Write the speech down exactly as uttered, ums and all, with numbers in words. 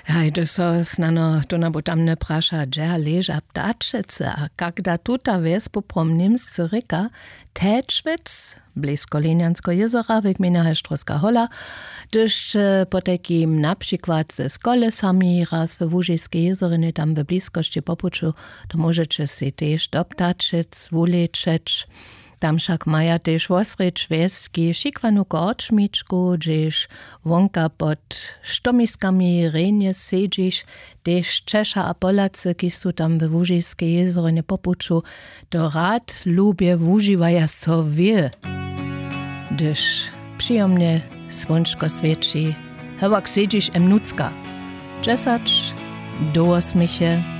Hej, to so snano to na botamne prasza, gdzie leża ptaczyce, a kada tuta wes poprom Niemsce ryka, Tečvic, blisko Leniansko jezera, w gminie Hejstrowska Hola, gdyż po takim na przykład ze kolesami raz w Łużyskiej jezerynie, tam w bliskości Popuczu, to możecie się też do ptaczyc wuleczyć. Tam však maja też wosreč wieski šikwanu korčmičku, gdzieś wonka pod štomiskami renje sedzisz, też Czesza a Polacy, ki su tam w Łużyskiej jezerynie Popuczu, to rad lubię wużywaja sobie, gdyż przyjemnie słonczko świeci, hewak sedzisz em nucka. Czesacz, do osmysie,